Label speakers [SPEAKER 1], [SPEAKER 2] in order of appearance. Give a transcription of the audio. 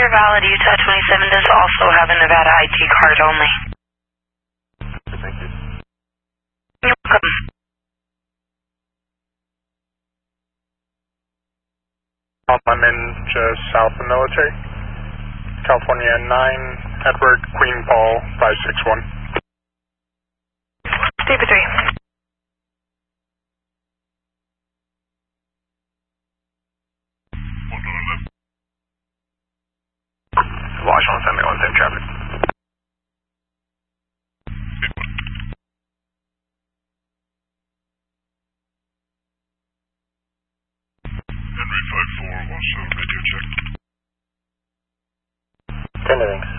[SPEAKER 1] Clear valid. Utah 27 does also have a Nevada ID card only.
[SPEAKER 2] Thank you.
[SPEAKER 1] You're welcome.
[SPEAKER 3] I'm in just south of military. California 9, Edward, Queen Paul, 561.
[SPEAKER 1] David 3.
[SPEAKER 2] Wash on 71, same traffic.
[SPEAKER 4] Henry 5-4, watch radio check.
[SPEAKER 2] 10 innings.